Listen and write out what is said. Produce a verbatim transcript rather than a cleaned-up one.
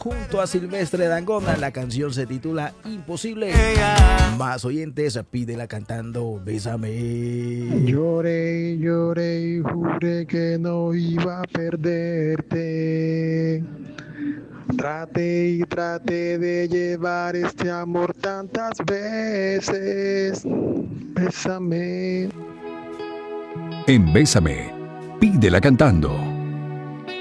junto a Silvestre Dangond. La canción se titula Imposible. Más oyentes, pídela cantando Bésame. Lloré, lloré y juré que no iba a perderte. Traté y traté de llevar este amor tantas veces. Bésame. En Bésame, pídela cantando.